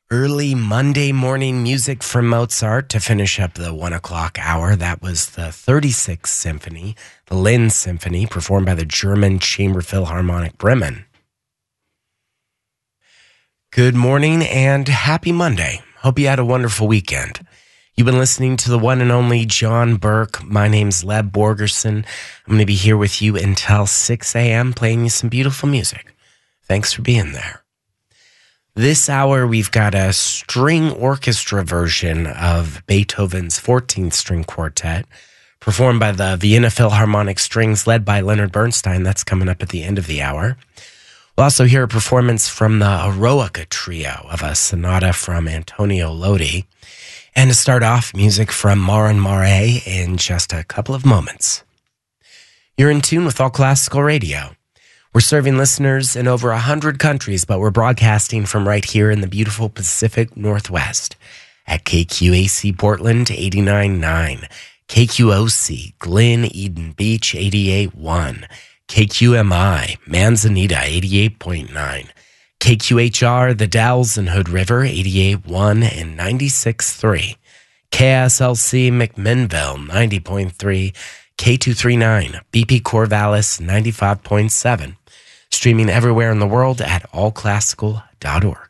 Early Monday morning music from Mozart to finish up the 1 o'clock hour. That was the 36th Symphony, the Linz Symphony, performed by the German Chamber Philharmonic Bremen. Good morning and happy Monday. Hope you had a wonderful weekend. You've been listening to the one and only John Burke. My name's Leb Borgerson. I'm going to be here with you until 6 a.m. playing you some beautiful music. Thanks for being there. This hour, we've got a string orchestra version of Beethoven's 14th String Quartet, performed by the Vienna Philharmonic Strings, led by Leonard Bernstein. That's coming up at the end of the hour. We'll also hear a performance from the Eroica Trio of a sonata from Antonio Lodi. And to start off, music from Marin Marais in just a couple of moments. You're in tune with All Classical Radio. We're serving listeners in over 100 countries, but we're broadcasting from right here in the beautiful Pacific Northwest at KQAC Portland 89.9, KQOC Glen Eden Beach 88.1, KQMI Manzanita 88.9, KQHR The Dalles and Hood River 88.1 and 96.3, KSLC McMinnville 90.3, K239 BP Corvallis 95.7, streaming everywhere in the world at allclassical.org.